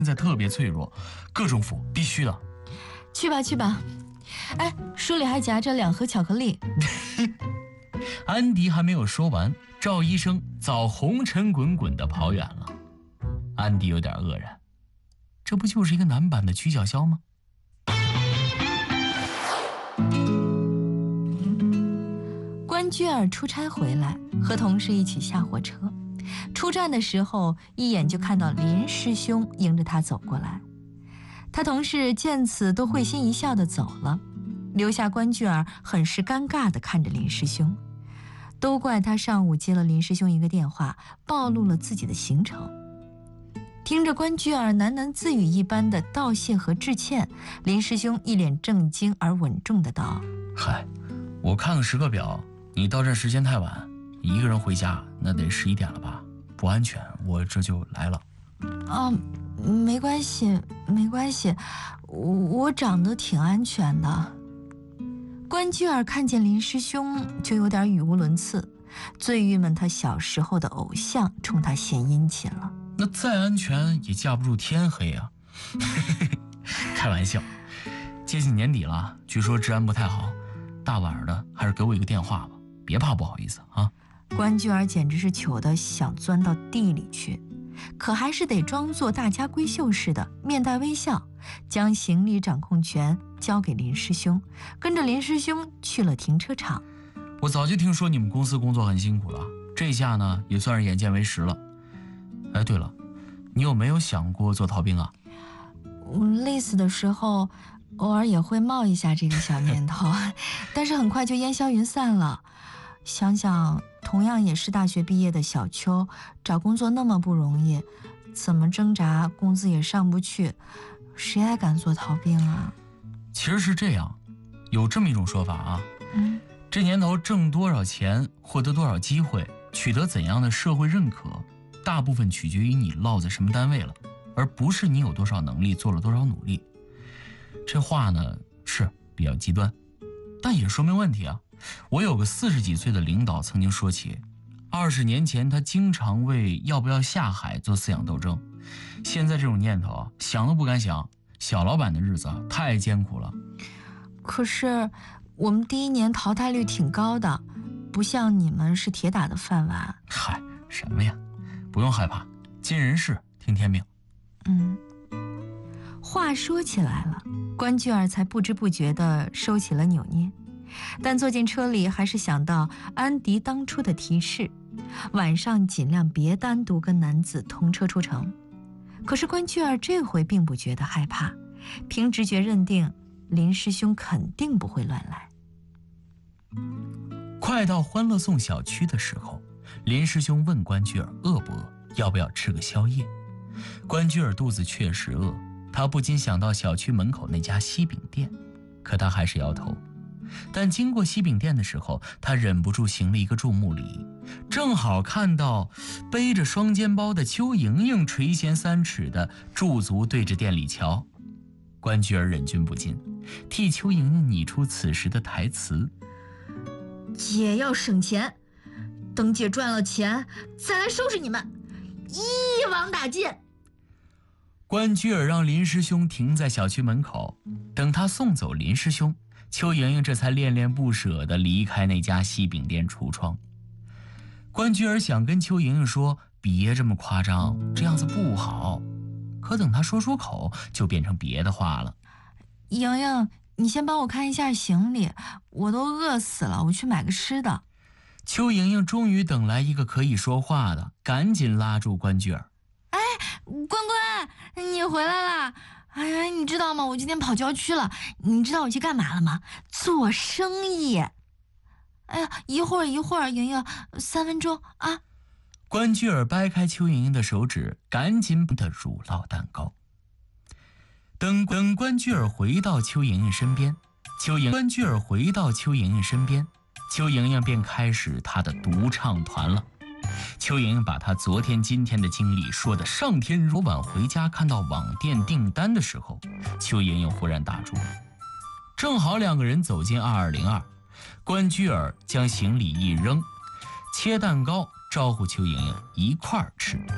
现在特别脆弱，各种服必须的。 去吧去吧。哎，书里还夹着2盒巧克力。 安迪还没有说完，赵医生早红尘滚滚地跑远了。安迪有点愕然，这不就是一个男版的曲筱绡吗？ 关雎尔出差回来，和同事一起下火车。出站的时候，一眼就看到林师兄迎着他走过来。他同事见此都会心一笑地走了，留下关雎尔很是尴尬地看着林师兄。都怪他上午接了林师兄一个电话，暴露了自己的行程。听着关雎尔喃喃自语一般的道谢和致歉，林师兄一脸正经而稳重的道： 嗨，我看了时刻表，你到站时间太晚，一个人回家那得11点了吧，不安全，我这就来了。 没关系没关系，我长得挺安全的。关雎尔看见林师兄就有点语无伦次，最郁闷他小时候的偶像冲他献殷勤了。 那再安全也架不住天黑啊。开玩笑，接近年底了，据说治安不太好，大晚的还是给我一个电话吧，别怕不好意思啊。 关雎尔简直是糗得想钻到地里去，可还是得装作大家闺秀似的，面带微笑，将行李掌控权交给林师兄，跟着林师兄去了停车场。 我早就听说你们公司工作很辛苦了，这下呢也算是眼见为实了。哎，对了，你有没有想过做逃兵啊？ 我累死的时候偶尔也会冒一下这个小念头，但是很快就烟消云散了。想想同样也是大学毕业的小秋，找工作那么不容易，怎么挣扎工资也上不去，谁还敢做逃兵啊？ 其实是这样，有这么一种说法啊，这年头挣多少钱，获得多少机会，取得怎样的社会认可，大部分取决于你落在什么单位了，而不是你有多少能力，做了多少努力。这话呢是比较极端，但也说明问题啊。我有个40几岁的领导曾经说起，20年前他经常为要不要下海做思想斗争，现在这种念头啊，想都不敢想。小老板的日子啊，太艰苦了。 可是我们第1年淘汰率挺高的，不像你们是铁打的饭碗。 嗨，什么呀，不用害怕，尽人事听天命。 话说起来了，关雎尔才不知不觉地收起了扭捏，但坐进车里还是想到安迪当初的提示，晚上尽量别单独跟男子同车出城。可是关雎尔这回并不觉得害怕，凭直觉认定林师兄肯定不会乱来。 快到欢乐颂小区的时候，林师兄问关雎尔饿不饿，要不要吃个宵夜。关雎尔肚子确实饿，他不禁想到小区门口那家西饼店，可他还是摇头。但经过西饼店的时候，他忍不住行了一个注目礼，正好看到背着双肩包的邱莹莹垂涎3尺的驻足对着店里瞧。关雎尔忍俊不禁，替邱莹莹拟出此时的台词： 姐要省钱，等姐赚了钱再来收拾你们，一网打尽。 关雎尔让林师兄停在小区门口，等他送走林师兄，邱莹莹这才恋恋不舍地离开那家西饼店橱窗。关雎尔想跟邱莹莹说别这么夸张，这样子不好，可等他说出口就变成别的话了。 莹莹，你先帮我看一下行李，我都饿死了，我去买个吃的。 邱莹莹终于等来一个可以说话的，赶紧拉住关雎尔。 哎，关关，你回来啦！哎呀，你知道吗？我今天跑郊区了，你知道我去干嘛了吗？做生意。哎呀，一会儿，莹莹，3分钟啊！ 关雎尔掰开邱莹莹的手指，赶紧的乳酪蛋糕。等关雎尔回到邱莹莹身边，邱莹莹便开始她的独唱团了。邱莹莹把她昨天今天的经历说得上天如晚，回家看到网店订单的时候，邱莹莹忽然打住了。正好2个人走进2202，关雎尔将行李一扔，切蛋糕招呼邱莹莹一块儿吃。